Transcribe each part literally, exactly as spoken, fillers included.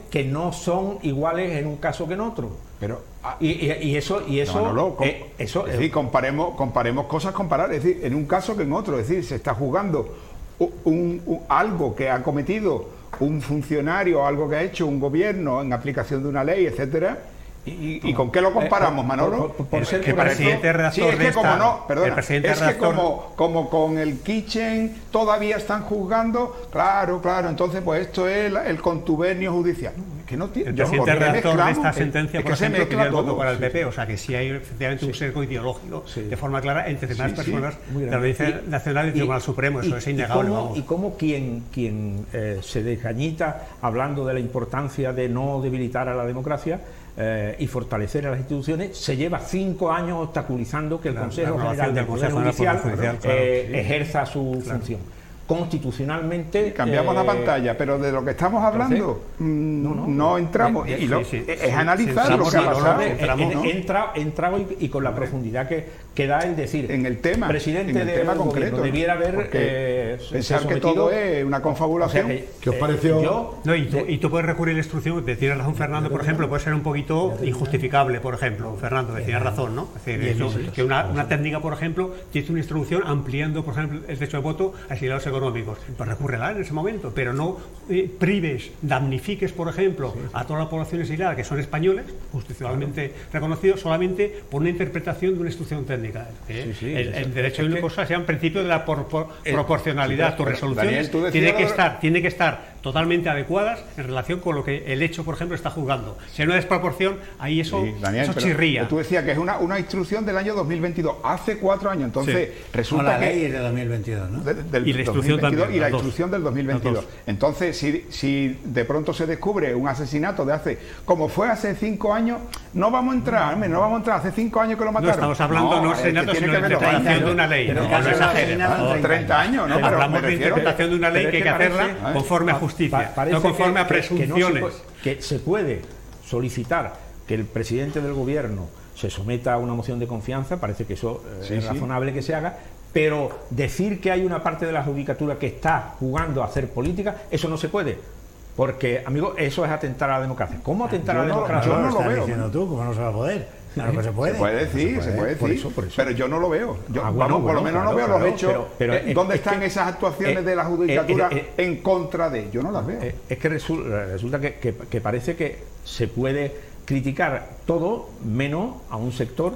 que no son iguales en un caso que en otro. Pero y, y, y eso y eso, no, no, no, eh, eso es decir, comparemos comparemos cosas comparables, es decir, en un caso que en otro, es decir, se está juzgando un, un, un, algo que ha cometido un funcionario, algo que ha hecho un gobierno en aplicación de una ley, etcétera. ¿Y, y con qué lo comparamos, Manolo? Por, por, por ser que el presidente redactor sí, es que como no, perdona, el es que como, como con el Kitchen todavía están juzgando, claro, claro, entonces pues esto es el, el contubernio judicial. Que no tiene, el presidente redactor de esta sentencia, por ejemplo, pidió el voto para el P P, o sea que sí hay efectivamente un sesgo ideológico sí. de forma clara entre determinadas sí, personas sí, de la Audiencia Nacional y el Tribunal Supremo, eso y, es innegable. Y cómo, y cómo quien, quien eh, se desgañita hablando de la importancia de no debilitar a la democracia eh, y fortalecer a las instituciones, se lleva cinco años obstaculizando que el la, Consejo la General del Poder Judicial, Judicial claro, eh, sí. ejerza su claro. función. Constitucionalmente sí, cambiamos eh, la pantalla, pero de lo que estamos hablando entonces, mmm, no, no, no entramos eh, eh, y lo, sí, sí, es sí, analizar sí, lo que ha pasado. Entramos, ¿no? Entra, entra y, y con la profundidad que, que da el decir en el tema, presidente en el de tema concreto debiera haber eh, pensar que todo es una confabulación. O sea, que, ¿Qué os pareció? Eh, yo, no, y, tú, y tú puedes recurrir a la instrucción, tiene razón Fernando, por ejemplo, puede ser un poquito injustificable, por ejemplo, Fernando, que tiene razón, ¿no? Es decir, eso, que una, una técnica, por ejemplo, tiene una instrucción ampliando, por ejemplo, el derecho de voto a asilados económicos. Recúrrela en ese momento, pero no eh, prives, damnifiques, por ejemplo, sí, sí. a toda la población exiliada que son españoles, constitucionalmente claro. reconocidos, solamente por una interpretación de una instrucción técnica. ¿eh? Sí, sí, el, el derecho de una cosa sea un principio de la por, por, el, proporcionalidad. Tus resoluciones tiene que estar, tiene que estar totalmente adecuadas en relación con lo que el hecho, por ejemplo, está juzgando. Si hay una desproporción, ahí eso, sí, Daniel, eso chirría. Tú decías que es una, una instrucción del año dos mil veintidós, hace cuatro años, entonces sí. resulta no, la que... ley es de dos mil veintidós, ¿no? De, del y la instrucción también. Y la instrucción del dos mil veintidós. Entonces, si, si de pronto se descubre un asesinato de hace... Como fue hace cinco años, no vamos a entrar, no, no vamos a entrar, hace cinco años que lo mataron. No, estamos hablando no, no asesinato, sino de interpretación de una ley. Pero no, no exageres. treinta años, ¿no? Pero hablamos de interpretación de una ley que hay que hacerla conforme a justicia, no conforme a presunciones. Que se puede solicitar que el presidente del gobierno se someta a una moción de confianza, parece que eso eh, sí, es razonable sí. que se haga, pero decir que hay una parte de la judicatura que está jugando a hacer política, eso no se puede, porque, amigo, eso es atentar a la democracia. ¿Cómo atentar yo a la no, democracia? Yo no, no lo veo. Diciendo tú, ¿cómo no se va a poder? Claro que se puede. Se puede decir, se puede, se puede decir, por eso, por eso. Pero yo no lo veo. Yo, ah, bueno, vamos, por bueno, lo menos claro, no veo claro, los hechos. Pero, pero, eh, ¿dónde es están que, esas actuaciones eh, de la judicatura eh, eh, en contra de? Yo no las veo. Eh, es que resulta, resulta que, que, que parece que se puede criticar todo menos a un sector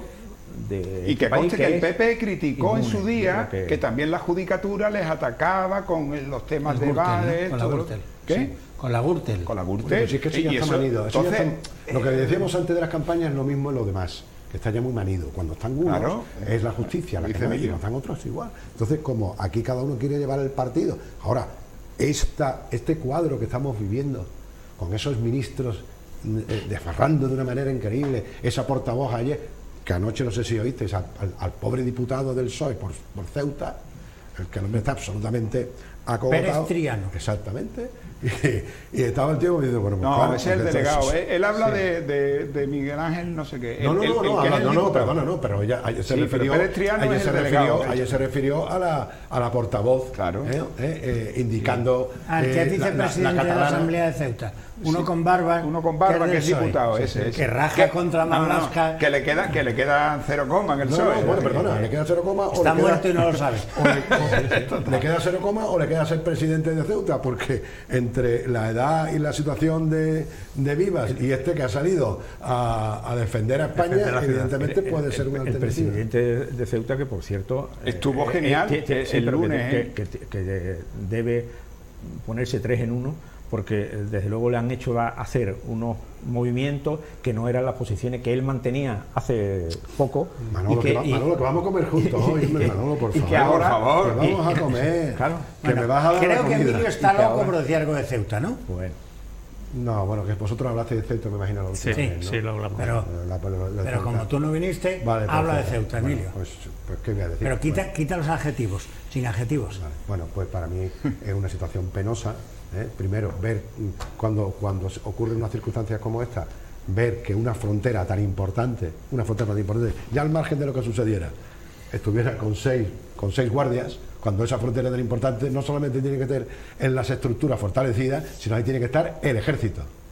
de y que conste que, que el P P criticó inmune, en su día que... que también la judicatura les atacaba con los temas de Vales, ¿no? Con la Gürtel. ¿Qué? Sí. Con la Gürtel. Con la Gürtel. Bueno, sí, es que eso ya está eso, manido. Eso entonces, ya está, lo que decíamos antes de las campañas es lo mismo en lo demás, que está ya muy manido. Cuando están unos claro, es la justicia, la que no, y están otros igual. Entonces, como aquí cada uno quiere llevar el partido, ahora, esta, este cuadro que estamos viviendo, con esos ministros eh, desfarrando de una manera increíble, esa portavoz ayer, que anoche no sé si oísteis al, al, al pobre diputado del P S O E por, por Ceuta, el que el hombre está absolutamente acogotado. Pérez Triano. Exactamente. Y, y estaba el tío diciendo, bueno, pues no, claro, ese es el delegado. Él, él habla sí. de, de, de Miguel Ángel, no sé qué. No, no, el, no, el, no, el habla, no, no, perdona, no, pero ella, ayer se sí, refirió, Pérez Triano ayer, es se el refirió delegado, ayer se refirió a la, a la portavoz, claro. eh, eh, eh, indicando. Al que es vicepresidente de la Asamblea de Ceuta. Uno sí, con barba, uno con barba que, que es diputado, sí, ese, que raja contra Marlaska. No, no, que le queda, que le queda cero coma en el no, P S O E. No, bueno, perdona, le queda cero coma. Está o le muerto queda, y no lo sabe. O le, o le queda cero coma o le queda ser presidente de Ceuta, porque entre la edad y la situación de, de Vivas y este que ha salido a, a defender a España, defender a evidentemente el, puede el, ser una el, alternativa. El presidente de Ceuta, que por cierto estuvo eh, genial eh, que, el lunes, que, que, que, que debe ponerse tres en uno, porque desde luego le han hecho hacer unos movimientos que no eran las posiciones que él mantenía hace poco. Manolo, y que, que, va, y, Manolo, que vamos a comer juntos hoy, Manolo, por y favor. Que ahora, por favor. Que vamos y, a comer. Claro. Que bueno, me vas a dar creo la comida. que Emilio está loco ahora, por decir algo de Ceuta, ¿no? Bueno. No, bueno, que vosotros hablaste de Ceuta, me imagino. Sí, sí, ¿no? sí, lo hablamos. Pero, la, la, la, pero como tú no viniste, vale, habla de Ceuta, Emilio. Bueno, pues, pues, ¿qué voy a decir? Pero quita, bueno. quita los adjetivos, sin adjetivos. Vale. Bueno, pues para mí es una situación penosa. ¿eh? Primero, ver cuando, cuando ocurren unas circunstancias como esta, ver que una frontera tan importante, una frontera tan importante, ya al margen de lo que sucediera, estuviera con seis, con seis guardias, cuando esa frontera tan importante no solamente tiene que estar en las estructuras fortalecidas, sino ahí tiene que estar el ejército.